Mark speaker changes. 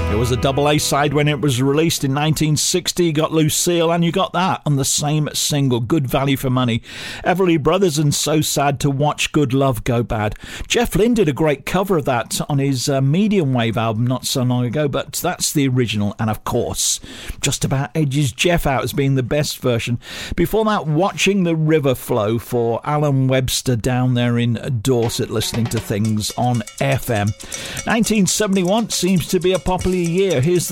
Speaker 1: It was a double A side when it was released in 1960. You got Lucille, and you got that on the same single, Good Value for Money. Everly Brothers and So Sad to Watch Good Love Go Bad. Jeff Lynne did a great cover of that on his Medium Wave album not so long ago, but that's the original, and of course, Just About edges Jeff out as being the best version. Before that, Watching the River Flow for Alan Webster down there in Dorset, listening to things on FM. 1971 seems to be a popular year. Here's